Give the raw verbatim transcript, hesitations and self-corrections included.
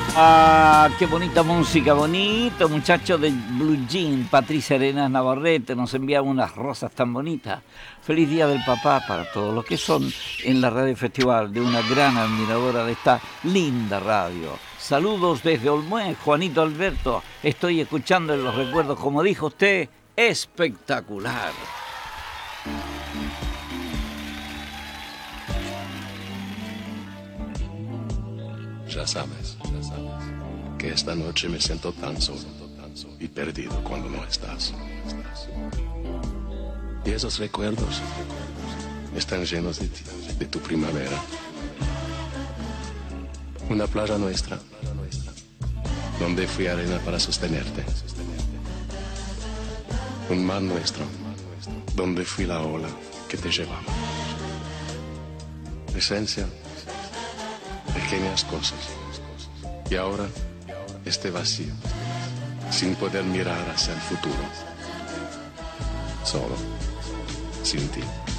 Ah, qué bonita música, bonito muchacho de Blue Jean, Patricia Arenas Navarrete nos envía unas rosas tan bonitas. Feliz Día del Papá para todos los que son en la Radio Festival, de una gran admiradora de esta linda radio. Saludos desde Olmué, Juanito Alberto, estoy escuchando en los recuerdos, como dijo usted, espectacular. Ya sabes, ya sabes, que esta noche me siento tan solo y perdido cuando no estás. Y esos recuerdos están llenos de ti, de tu primavera. Una playa nuestra, donde fui arena para sostenerte. Un mar nuestro, donde fui la ola que te llevaba. Esencia, pequeñas cosas. Y ahora, este vacío, sin poder mirar hacia el futuro. Solo, sin ti.